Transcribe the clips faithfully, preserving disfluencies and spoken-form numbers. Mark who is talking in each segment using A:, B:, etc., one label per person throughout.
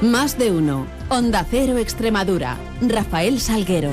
A: Más de uno. Onda Cero Extremadura. Rafael Salguero.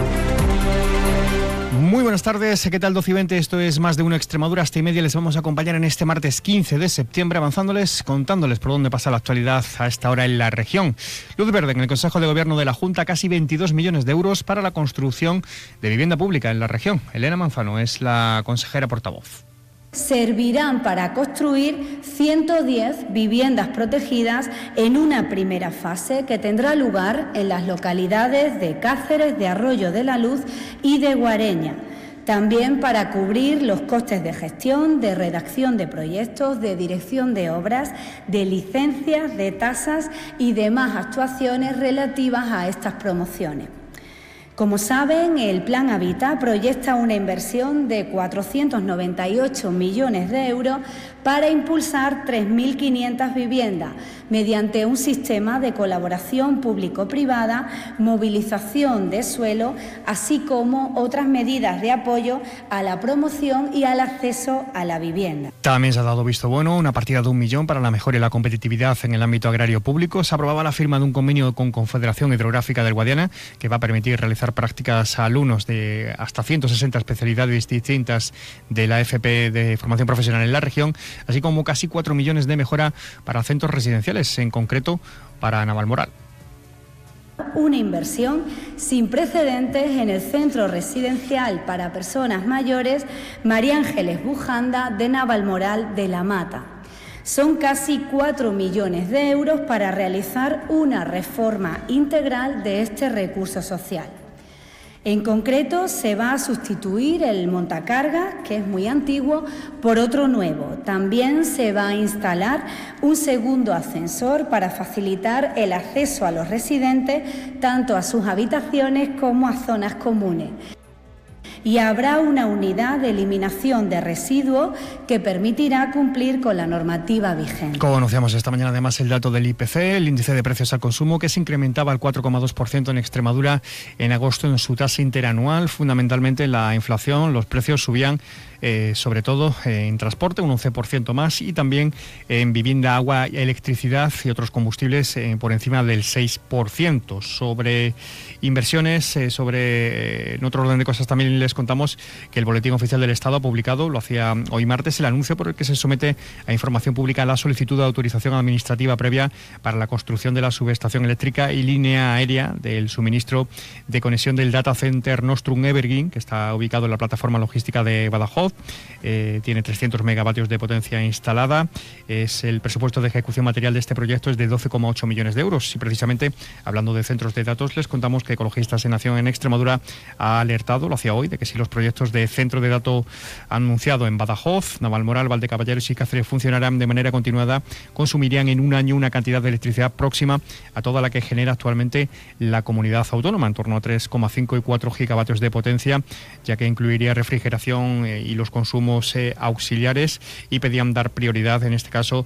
B: Muy buenas tardes, ¿qué tal? doce y veinte, esto es Más de uno Extremadura, hasta y media les vamos a acompañar en este martes quince de septiembre, avanzándoles, contándoles por dónde pasa la actualidad a esta hora en la región. Luz verde en el Consejo de Gobierno de la Junta, casi veintidós millones de euros para la construcción de vivienda pública en la región. Elena Manzano es la consejera portavoz.
C: Servirán para construir ciento diez viviendas protegidas en una primera fase que tendrá lugar en las localidades de Cáceres, de Arroyo de la Luz y de Guareña. También para cubrir los costes de gestión, de redacción de proyectos, de dirección de obras, de licencias, de tasas y demás actuaciones relativas a estas promociones. Como saben, el Plan Habitat proyecta una inversión de cuatrocientos noventa y ocho millones de euros para impulsar tres mil quinientas viviendas mediante un sistema de colaboración público-privada, movilización de suelo, así como otras medidas de apoyo a la promoción y al acceso a la vivienda.
B: También se ha dado visto bueno una partida de un millón para la mejora y la competitividad en el ámbito agrario público. Se aprobaba la firma de un convenio con Confederación Hidrográfica del Guadiana que va a permitir realizar prácticas a alumnos de hasta ciento sesenta especialidades distintas de la F P de formación profesional en la región, así como casi cuatro millones de mejora para centros residenciales, en concreto para Navalmoral.
C: Una inversión sin precedentes en el centro residencial para personas mayores María Ángeles Bujanda de Navalmoral de la Mata. Son casi cuatro millones de euros para realizar una reforma integral de este recurso social. En concreto, se va a sustituir el montacargas, que es muy antiguo, por otro nuevo. También se va a instalar un segundo ascensor para facilitar el acceso a los residentes, tanto a sus habitaciones como a zonas comunes. Y habrá una unidad de eliminación de residuos que permitirá cumplir con la normativa vigente.
B: Conocíamos esta mañana además el dato del I P C, el índice de precios al consumo, que se incrementaba al cuatro coma dos por ciento en Extremadura en agosto en su tasa interanual. Fundamentalmente la inflación, los precios subían eh, sobre todo en transporte, un once por ciento más, y también en vivienda, agua, electricidad y otros combustibles eh, por encima del seis por ciento. Sobre inversiones, eh, sobre eh, en otro orden de cosas también les contamos que el Boletín Oficial del Estado ha publicado, lo hacía hoy martes, el anuncio por el que se somete a información pública la solicitud de autorización administrativa previa para la construcción de la subestación eléctrica y línea aérea del suministro de conexión del Data Center Nostrum Evergreen, que está ubicado en la plataforma logística de Badajoz. Eh, tiene trescientos megavatios de potencia instalada. Es el presupuesto de ejecución material de este proyecto es de doce coma ocho millones de euros. Y precisamente, hablando de centros de datos, les contamos que Ecologistas en Acción en Extremadura ha alertado, lo hacía hoy, de que si los proyectos de centro de datos anunciado en Badajoz, Navalmoral, Valdecaballeros y Cáceres funcionarán de manera continuada, consumirían en un año una cantidad de electricidad próxima a toda la que genera actualmente la comunidad autónoma, en torno a tres coma cinco y cuatro gigavatios de potencia, ya que incluiría refrigeración eh, y los consumos eh, auxiliares, y pedían dar prioridad en este caso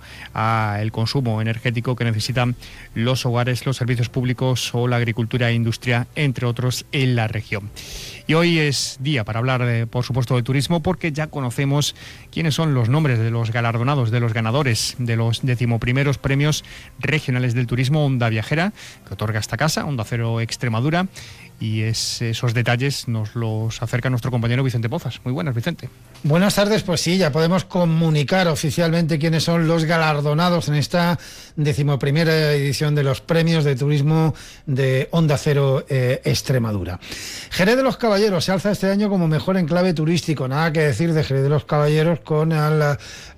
B: al consumo energético que necesitan los hogares, los servicios públicos o la agricultura e industria, entre otros, en la región. Y hoy es día para hablar, de, por supuesto, de turismo, porque ya conocemos quiénes son los nombres de los galardonados, de los ganadores de los decimoprimeros premios regionales del turismo Onda Viajera, que otorga esta casa, Onda Cero Extremadura. Y es, esos detalles nos los acerca nuestro compañero Vicente Pozas. Muy buenas, Vicente.
D: Buenas tardes, pues sí, ya podemos comunicar oficialmente quiénes son los galardonados en esta decimoprimera edición de los premios de turismo de Onda Cero eh, Extremadura. Jerez de los Caballeros se alza este año como mejor enclave turístico. Nada que decir de Jerez de los Caballeros con el,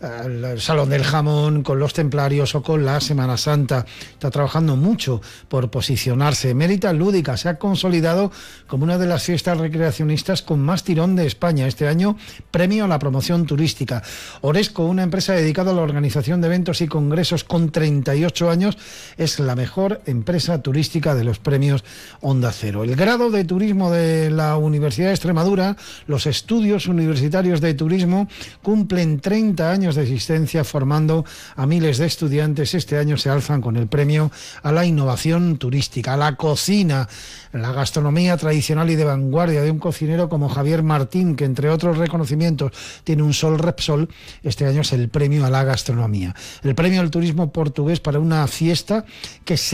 D: el Salón del Jamón, con los Templarios o con la Semana Santa. Está trabajando mucho por posicionarse. Mérita Lúdica se ha consolidado como una de las fiestas recreacionistas con más tirón de España. Este año, premio a la promoción turística. Oresco, una empresa dedicada a la organización de eventos y congresos con treinta y ocho años, es la mejor empresa turística de los premios Onda Cero. El grado de turismo de la Universidad de Extremadura, los estudios universitarios de turismo, cumplen treinta años de existencia formando a miles de estudiantes. Este año se alzan con el premio a la innovación turística, a la cocina, la gastronomía tradicional y de vanguardia de un cocinero como Javier Martín, que entre otros reconocimientos tiene un Sol Repsol. Este año es el premio a la gastronomía. El premio al turismo portugués para una fiesta que se